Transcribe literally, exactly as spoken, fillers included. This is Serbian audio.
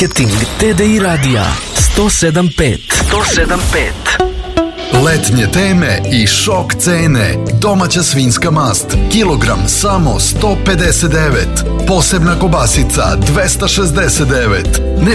Marketing T D I radija sto sedam pet. sto sedam pet. Letnje teme i šok cene. Domaća svinjska mast, kilogram samo sto pedeset devet. Posebna kobasica dvesta šezdeset devet. Ne